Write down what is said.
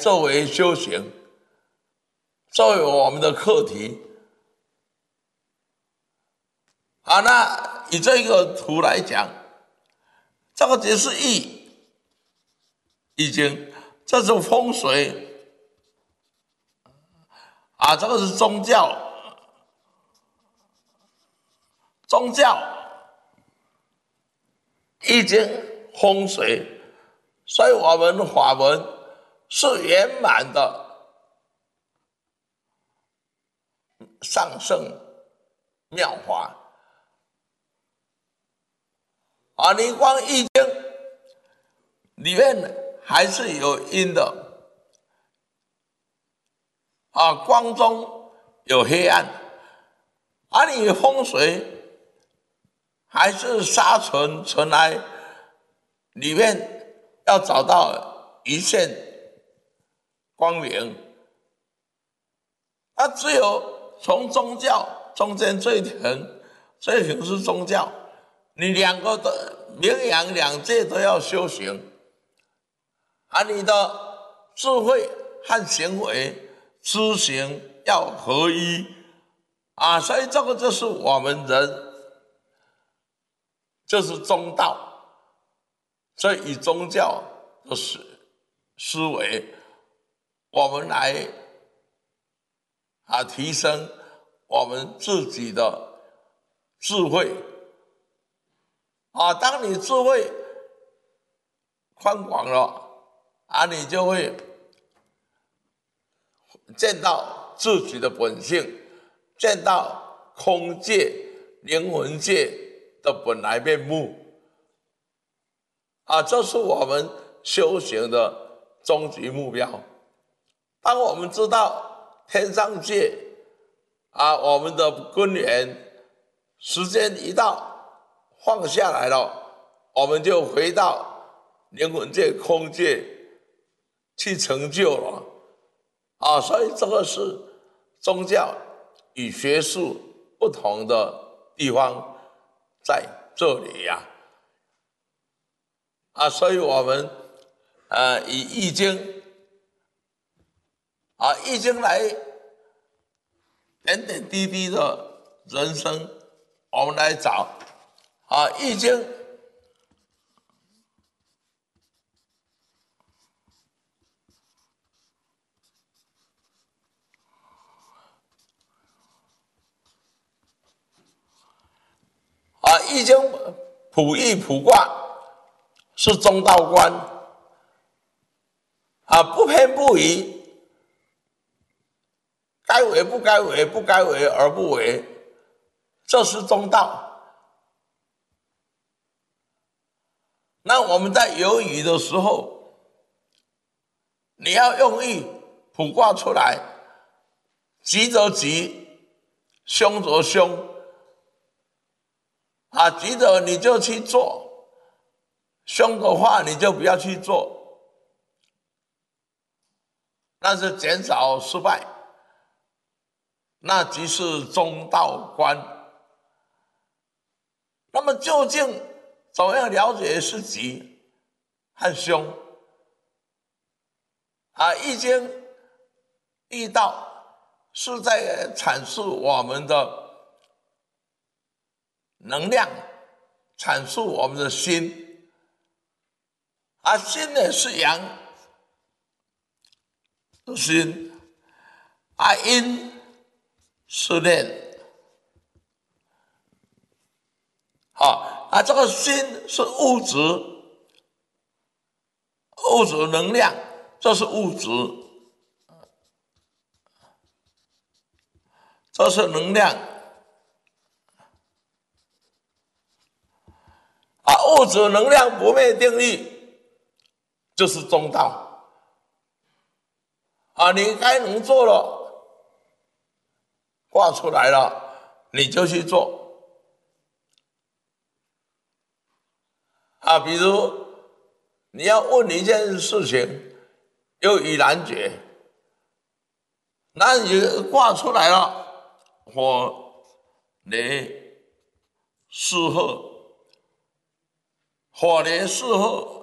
作为修行，作为我们的课题。好，那以这个图来讲，这个只是易经，这是风水啊，这个是宗教，易经风水，所以我们法门是圆满的上圣妙法啊！你光易经里面还是有阴的啊，光中有黑暗，而你风水还是沙尘埃里面要找到一线光明，那只有从宗教中间这一层是宗教，你两个的名扬两界都要修行，而你的智慧和行为知行要合一啊，所以这个就是我们人，就是中道。所以以宗教的思维，我们来提升我们自己的智慧啊。当你智慧宽广了啊，你就会见到自己的本性，见到空界、灵魂界的本来面目啊，这是我们修行的终极目标。当我们知道天上界啊，我们的根源时间一到放下来了，我们就回到灵魂界、空界去成就了啊。所以这个是宗教与学术不同的地方在这里呀。所以我们以易经易经来点点滴滴的人生，我们来找易经易经卜易卜卦是中道观不偏不倚，该为不该为，不该为而不为，这是中道。那我们在游语的时候，你要用意卜卦出来，吉则吉，凶则凶吉的你就去做，凶的话你就不要去做，那是减少失败，那即是中道观。那么究竟怎么样了解是吉和凶易经易道是在阐述我们的能量，阐述我们的心心呢是阳的心阴是念这个心是物质能量，这是物质，这是能量物质能量不灭定律就是中道你该能做了，挂出来了，你就去做比如你要问一件事情，有已然决，那你挂出来了，火雷四合，火雷四合